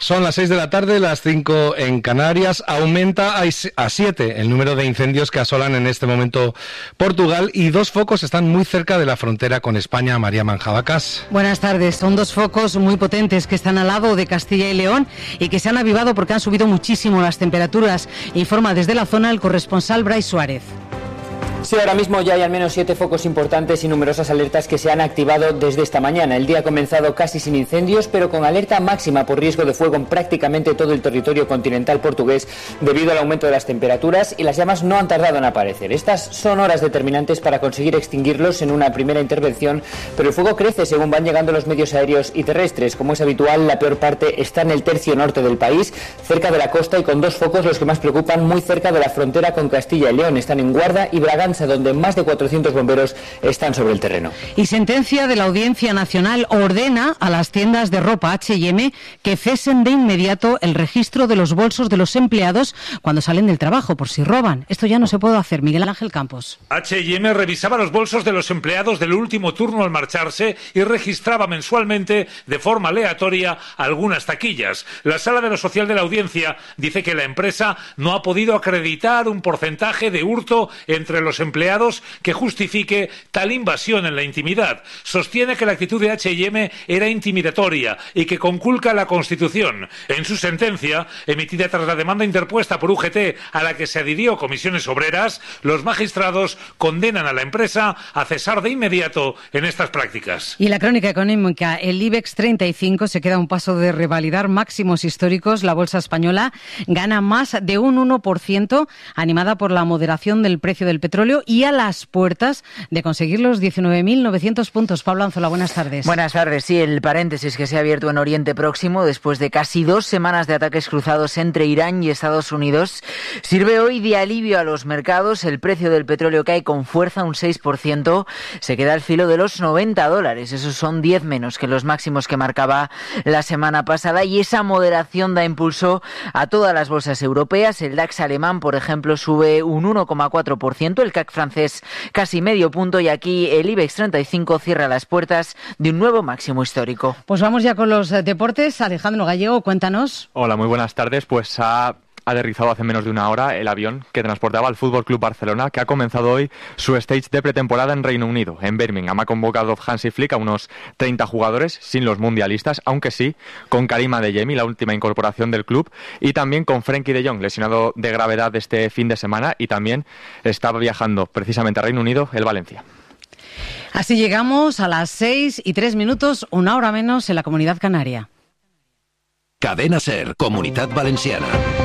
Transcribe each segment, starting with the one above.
Son las 6 de la tarde, las 5 en Canarias. Aumenta a 7 el número de incendios que asolan en este momento Portugal y 2 focos están muy cerca de la frontera con España. María Manjabacas. Buenas tardes. Son 2 focos muy potentes que están al lado de Castilla y León y que se han avivado porque han subido muchísimo las temperaturas. Informa desde la zona el corresponsal Brais Suárez. Sí, ahora mismo ya hay al menos 7 focos importantes y numerosas alertas que se han activado desde esta mañana. El día ha comenzado casi sin incendios, pero con alerta máxima por riesgo de fuego en prácticamente todo el territorio continental portugués debido al aumento de las temperaturas, y las llamas no han tardado en aparecer. Estas son horas determinantes para conseguir extinguirlos en una primera intervención, pero el fuego crece según van llegando los medios aéreos y terrestres. Como es habitual, la peor parte está en el tercio norte del país, cerca de la costa, y con 2 focos, los que más preocupan, muy cerca de la frontera con Castilla y León. Están en Guarda y Braganza, donde más de 400 bomberos están sobre el terreno. Y sentencia de la Audiencia Nacional ordena a las tiendas de ropa H&M que cesen de inmediato el registro de los bolsos de los empleados cuando salen del trabajo, por si roban. Esto ya no se puede hacer. Miguel Ángel Campos. H&M revisaba los bolsos de los empleados del último turno al marcharse y registraba mensualmente de forma aleatoria algunas taquillas. La Sala de lo Social de la Audiencia dice que la empresa no ha podido acreditar un porcentaje de hurto entre los empleados que justifique tal invasión en la intimidad. Sostiene que la actitud de H&M era intimidatoria y que conculca la Constitución. En su sentencia, emitida tras la demanda interpuesta por UGT a la que se adhirió Comisiones Obreras, los magistrados condenan a la empresa a cesar de inmediato en estas prácticas. Y la crónica económica, el IBEX 35 se queda a un paso de revalidar máximos históricos. La bolsa española gana más de un 1%, animada por la moderación del precio del petróleo y a las puertas de conseguir los 19.900 puntos. Pablo Anzola, buenas tardes. Buenas tardes. Sí, el paréntesis que se ha abierto en Oriente Próximo después de casi 2 semanas de ataques cruzados entre Irán y Estados Unidos sirve hoy de alivio a los mercados. El precio del petróleo cae con fuerza un 6%, se queda al filo de los $90. Esos son 10 menos que los máximos que marcaba la semana pasada, y esa moderación da impulso a todas las bolsas europeas. El DAX alemán, por ejemplo, sube un 1,4%, el CAC francés casi medio punto, y aquí el IBEX 35 cierra las puertas de un nuevo máximo histórico. Pues vamos ya con los deportes. Alejandro Gallego, cuéntanos. Hola, muy buenas tardes. Pues ha aterrizado hace menos de una hora el avión que transportaba al Fútbol Club Barcelona, que ha comenzado hoy su stage de pretemporada en Reino Unido, en Birmingham. Ha convocado Hansi Flick a unos 30 jugadores, sin los mundialistas, aunque sí con Karim Adeyemi, la última incorporación del club, y también con Frenkie de Jong, lesionado de gravedad este fin de semana, y también estaba viajando precisamente a Reino Unido el Valencia. Así llegamos a las 6:03, 1 hora menos en la Comunidad Canaria. Cadena SER, Comunitat Valenciana.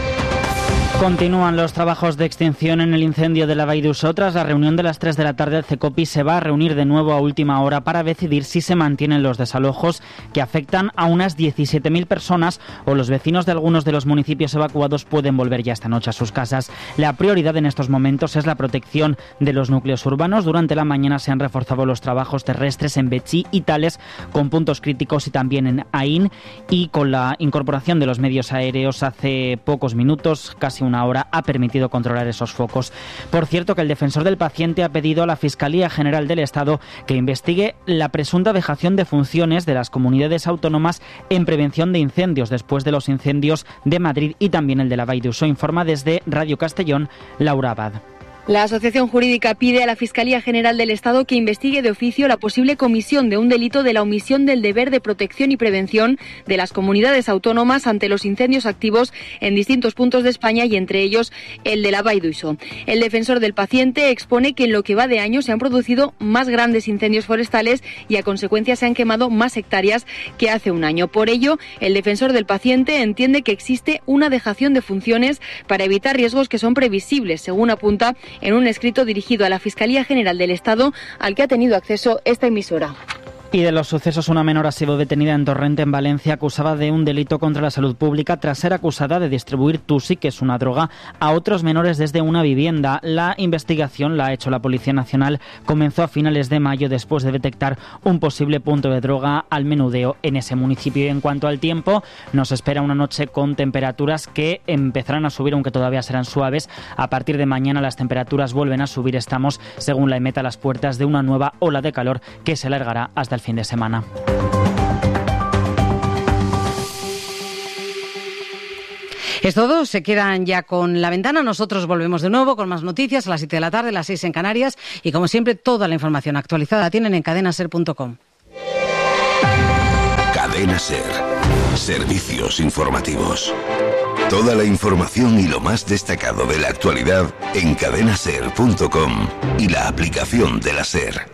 Continúan los trabajos de extinción en el incendio de la Vall d'Uixó. Tras la reunión de las 3 de la tarde, el CECOPI se va a reunir de nuevo a última hora para decidir si se mantienen los desalojos que afectan a unas 17.000 personas o los vecinos de algunos de los municipios evacuados pueden volver ya esta noche a sus casas. La prioridad en estos momentos es la protección de los núcleos urbanos. Durante la mañana se han reforzado los trabajos terrestres en Betxí y Tales, con puntos críticos, y también en Aín, y con la incorporación de los medios aéreos hace pocos minutos, casi una hora, ha permitido controlar esos focos. Por cierto, que el defensor del paciente ha pedido a la Fiscalía General del Estado que investigue la presunta dejación de funciones de las comunidades autónomas en prevención de incendios después de los incendios de Madrid y también el de la Vall d'Uixó. Informa desde Radio Castellón Laura Abad. La Asociación Jurídica pide a la Fiscalía General del Estado que investigue de oficio la posible comisión de un delito de la omisión del deber de protección y prevención de las comunidades autónomas ante los incendios activos en distintos puntos de España, y entre ellos el de la Vall d'Uixó. El defensor del paciente expone que en lo que va de año se han producido más grandes incendios forestales y a consecuencia se han quemado más hectáreas que hace un año. Por ello, el defensor del paciente entiende que existe una dejación de funciones para evitar riesgos que son previsibles, según apunta en un escrito dirigido a la Fiscalía General del Estado, al que ha tenido acceso esta emisora. Y de los sucesos, una menor ha sido detenida en Torrente, en Valencia, acusada de un delito contra la salud pública tras ser acusada de distribuir Tusi, que es una droga, a otros menores desde una vivienda. La investigación la ha hecho la Policía Nacional. Comenzó a finales de mayo después de detectar un posible punto de droga al menudeo en ese municipio. Y en cuanto al tiempo, nos espera una noche con temperaturas que empezarán a subir, aunque todavía serán suaves. A partir de mañana las temperaturas vuelven a subir. Estamos, según la EMET, a las puertas de una nueva ola de calor que se alargará hasta el fin de semana. Es todo, se quedan ya con La Ventana. Nosotros volvemos de nuevo con más noticias a las 7 de la tarde, a las 6 en Canarias. Y como siempre, toda la información actualizada la tienen en cadenaser.com. Cadena Ser. Servicios informativos. Toda la información y lo más destacado de la actualidad en cadenaser.com y la aplicación de la Ser.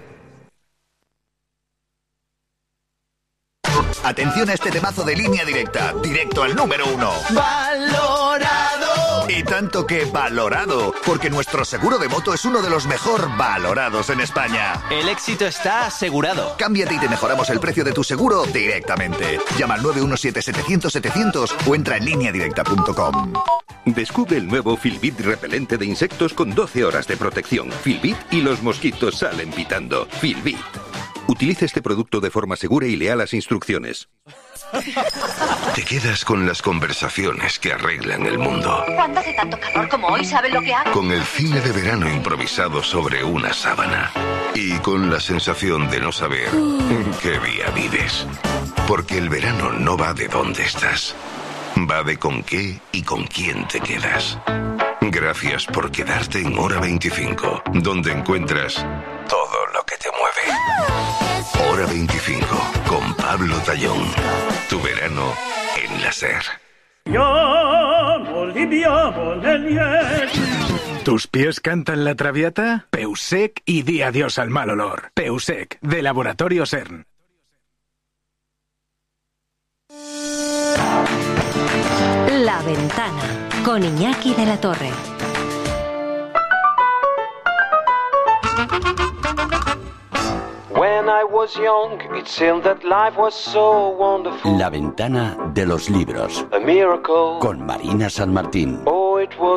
Atención a este temazo de Línea Directa, directo al número 1. ¡Valorado! Y tanto que valorado, porque nuestro seguro de moto es uno de los mejor valorados en España. El éxito está asegurado. Cámbiate y te mejoramos el precio de tu seguro directamente. Llama al 917-700-700 o entra en lineadirecta.com. Descubre el nuevo Filbit repelente de insectos con 12 horas de protección. Filbit y los mosquitos salen pitando. Filbit. Utiliza este producto de forma segura y lea las instrucciones. Te quedas con las conversaciones que arreglan el mundo. Cuando hace tanto calor como hoy, ¿sabes lo que hago? Con el cine de verano improvisado sobre una sábana. Y con la sensación de no saber en qué día vives. Porque el verano no va de dónde estás. Va de con qué y con quién te quedas. Gracias por quedarte en Hora 25, donde encuentras todo lo que te mueve. Hora 25, con Pablo Tallón. Tu verano en la Ser. ¿Tus pies cantan la Traviata? Peusec y di adiós al mal olor. Peusec, de Laboratorio CERN. La Ventana, con Iñaki de la Torre. La Ventana de los libros, con Marina San Martín.